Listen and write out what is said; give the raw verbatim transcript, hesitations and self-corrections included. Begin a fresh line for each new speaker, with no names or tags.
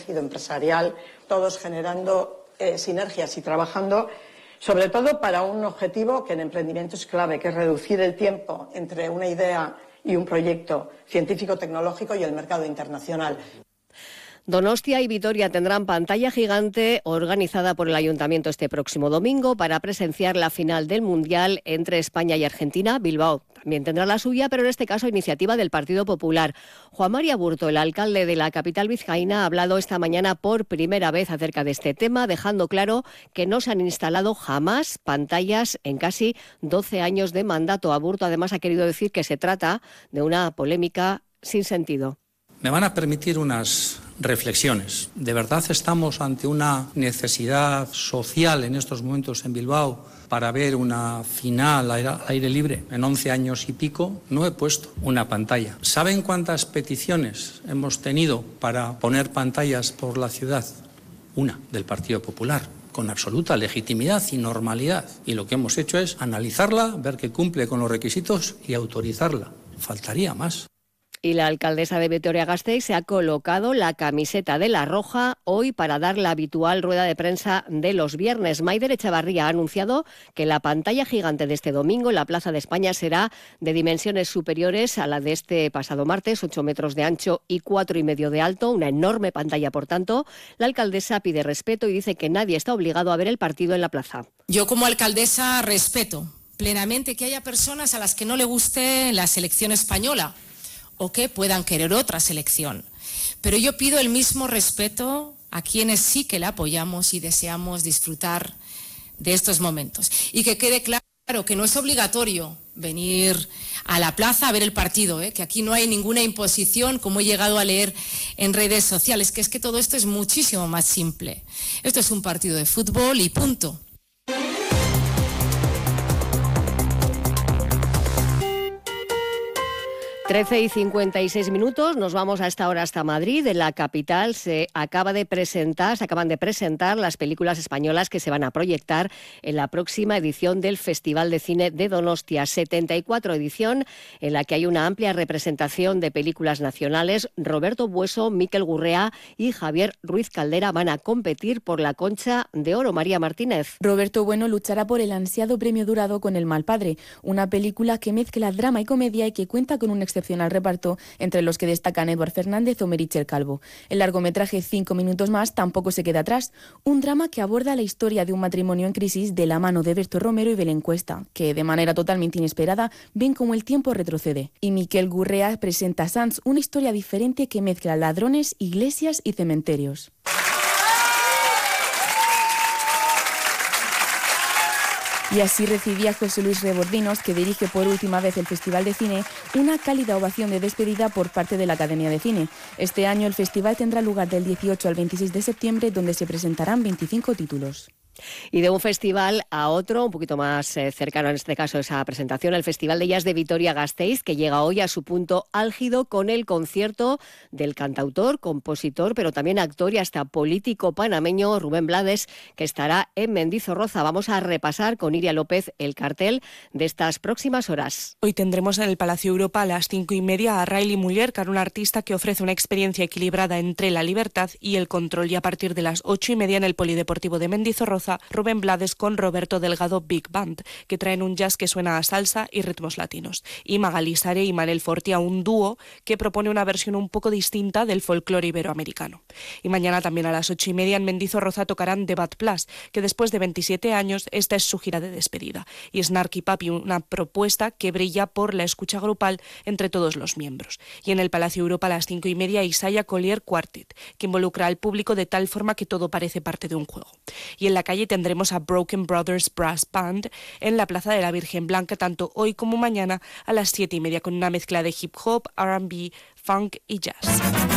tejido empresarial, todos generando eh, sinergias y trabajando sobre todo para un objetivo que en emprendimiento es clave, que es reducir el tiempo entre una idea y un proyecto científico-tecnológico y el mercado internacional.
Donostia y Vitoria tendrán pantalla gigante organizada por el Ayuntamiento este próximo domingo para presenciar la final del Mundial entre España y Argentina. Bilbao también tendrá la suya, pero en este caso iniciativa del Partido Popular. Juan María Burto, el alcalde de la capital vizcaína, ha hablado esta mañana por primera vez acerca de este tema, dejando claro que no se han instalado jamás pantallas en casi doce años de mandato. A Burto además ha querido decir que se trata de una polémica sin sentido.
Me van a permitir unas reflexiones. ¿De verdad estamos ante una necesidad social en estos momentos en Bilbao para ver una final al aire libre? En once años y pico no he puesto una pantalla. ¿Saben cuántas peticiones hemos tenido para poner pantallas por la ciudad? Una, del Partido Popular, con absoluta legitimidad y normalidad. Y lo que hemos hecho es analizarla, ver que cumple con los requisitos y autorizarla. Faltaría más.
Y la alcaldesa de Vitoria-Gasteiz se ha colocado la camiseta de la Roja hoy para dar la habitual rueda de prensa de los viernes. Maider Echavarría ha anunciado que la pantalla gigante de este domingo en la Plaza de España será de dimensiones superiores a la de este pasado martes, ocho metros de ancho y cuatro y medio de alto, una enorme pantalla, por tanto. La alcaldesa pide respeto y dice que nadie está obligado a ver el partido en la plaza.
Yo como alcaldesa respeto plenamente que haya personas a las que no le guste la selección española o que puedan querer otra selección. Pero yo pido el mismo respeto a quienes sí que la apoyamos y deseamos disfrutar de estos momentos. Y que quede claro que no es obligatorio venir a la plaza a ver el partido, ¿eh? Que aquí no hay ninguna imposición, como he llegado a leer en redes sociales, que es que todo esto es muchísimo más simple. Esto es un partido de fútbol y punto.
trece y cincuenta y seis minutos, nos vamos a esta hora hasta Madrid. En la capital se acaba de presentar, se acaban de presentar las películas españolas que se van a proyectar en la próxima edición del Festival de Cine de Donostia, setenta y cuatro edición en la que hay una amplia representación de películas nacionales. Roberto Bueso, Miquel Gurrea y Javier Ruiz Caldera van a competir por la Concha de Oro. María Martínez.
Roberto Bueno luchará por el ansiado premio Dorado con El mal padre, una película que mezcla drama y comedia y que cuenta con un excepcional reparto, entre los que destacan Eduard Fernández o Meritxell Calvo. El largometraje Cinco minutos más tampoco se queda atrás, un drama que aborda la historia de un matrimonio en crisis de la mano de Berto Romero y Belén Cuesta, que de manera totalmente inesperada ven cómo el tiempo retrocede. Y Miquel Gurrea presenta Sans, una historia diferente que mezcla ladrones, iglesias y cementerios. Y así recibía José Luis Rebordinos, que dirige por última vez el Festival de Cine, una cálida ovación de despedida por parte de la Academia de Cine. Este año el festival tendrá lugar del dieciocho al veintiséis de septiembre, donde se presentarán veinticinco títulos.
Y de un festival a otro, un poquito más eh, cercano en este caso esa presentación, el Festival de Jazz de Vitoria-Gasteiz, que llega hoy a su punto álgido con el concierto del cantautor, compositor, pero también actor y hasta político panameño Rubén Blades, que estará en Mendizorroza. Vamos a repasar con Iria López el cartel de estas próximas horas.
Hoy tendremos en el Palacio Europa a las cinco y media a Riley Muller, un artista que ofrece una experiencia equilibrada entre la libertad y el control, y a partir de las ocho y media en el Polideportivo de Mendizorroza Rubén Blades con Roberto Delgado Big Band, que traen un jazz que suena a salsa y ritmos latinos, y Magali Sare y Manel Fortia, un dúo que propone una versión un poco distinta del folclore iberoamericano. Y mañana también a las ocho y media en Mendizorroza tocarán The Bad Plus, que después de veintisiete años esta es su gira de despedida, y Snarky Papi, una propuesta que brilla por la escucha grupal entre todos los miembros. Y en el Palacio Europa a las cinco y media Isaiah Collier Quartet, que involucra al público de tal forma que todo parece parte de un juego. Y en la calle tendremos a Broken Brothers Brass Band en la Plaza de la Virgen Blanca, tanto hoy como mañana a las siete y media, con una mezcla de hip hop, R and B, funk y jazz.